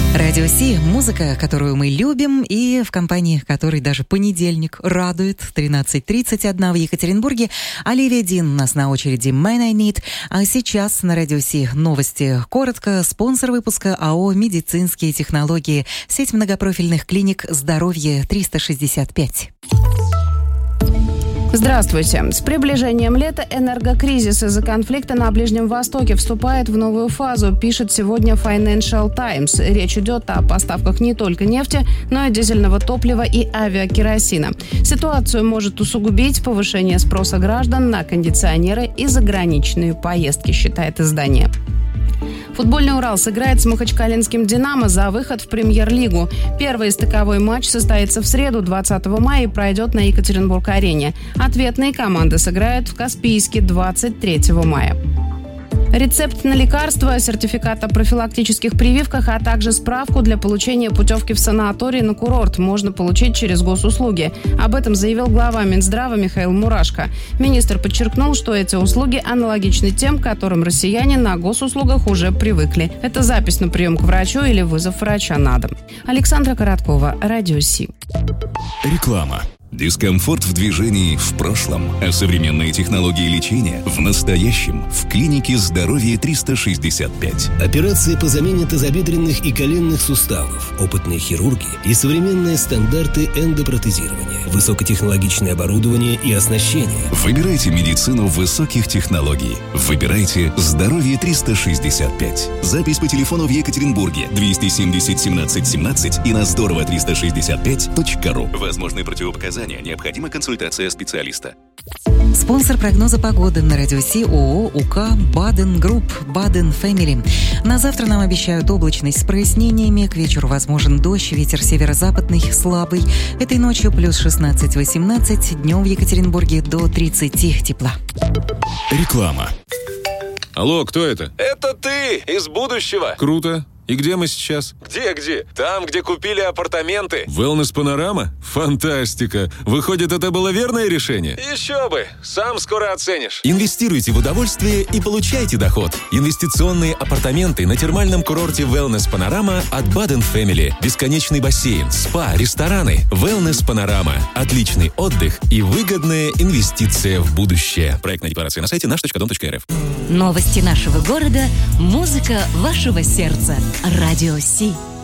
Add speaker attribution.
Speaker 1: Радио Си – музыка, которую мы любим, и в компании которой даже понедельник радует. 13:31 в Екатеринбурге. Оливия Дин у нас на очереди «Man I Need». А сейчас на Радио Си новости. Коротко. Спонсор выпуска АО «Медицинские технологии». Сеть многопрофильных клиник «Здоровье 365».
Speaker 2: Здравствуйте. С приближением лета энергокризис из-за конфликта на Ближнем Востоке вступает в новую фазу, пишет сегодня Financial Times. Речь идет о поставках не только нефти, но и дизельного топлива и авиакеросина. Ситуацию может усугубить повышение спроса граждан на кондиционеры и заграничные поездки, считает издание. Футбольный «Урал» сыграет с махачкалинским «Динамо» за выход в премьер-лигу. Первый стыковой матч состоится в среду, 20 мая, и пройдет на Екатеринбург-арене. Ответные команды сыграют в Каспийске 23 мая. Рецепт на лекарства, сертификат о профилактических прививках, а также справку для получения путевки в санаторий на курорт можно получить через госуслуги. Об этом заявил глава Минздрава Михаил Мурашко. Министр подчеркнул, что эти услуги аналогичны тем, к которым россияне на госуслугах уже привыкли. Это запись на прием к врачу или вызов врача на дом. Александра Короткова, Радио Си.
Speaker 3: Реклама. Дискомфорт в движении в прошлом, а современные технологии лечения в настоящем в клинике «Здоровье 365».
Speaker 4: Операции по замене тазобедренных и коленных суставов, опытные хирурги и современные стандарты эндопротезирования, высокотехнологичное оборудование и оснащение.
Speaker 3: Выбирайте медицину высоких технологий. Выбирайте «Здоровье 365». Запись по телефону в Екатеринбурге 270 17 17 и на здорово365.ру. Возможны противопоказания. Необходима консультация специалиста.
Speaker 1: Спонсор прогноза погоды на Радио Си ООО УК «Баден Групп», «Баден Фэмили». На завтра нам обещают облачность с прояснениями. К вечеру возможен дождь, ветер северо-западный слабый. Этой ночью плюс 16-18, днем в Екатеринбурге до 30 тепла.
Speaker 3: Реклама.
Speaker 5: Алло, кто это?
Speaker 6: Это ты, из будущего.
Speaker 5: Круто. И где мы сейчас?
Speaker 6: Где? Там, где купили апартаменты.
Speaker 5: Wellness Панорама? Фантастика! Выходит, это было верное решение?
Speaker 6: Еще бы! Сам скоро оценишь.
Speaker 7: Инвестируйте в удовольствие и получайте доход. Инвестиционные апартаменты на термальном курорте Wellness Панорама от Baden Family. Бесконечный бассейн, спа, рестораны. Wellness Панорама. Отличный отдых и выгодная инвестиция в будущее. Проектная декларация на сайте наш.дом.рф.
Speaker 8: Новости нашего города, музыка вашего сердца. Радио Си.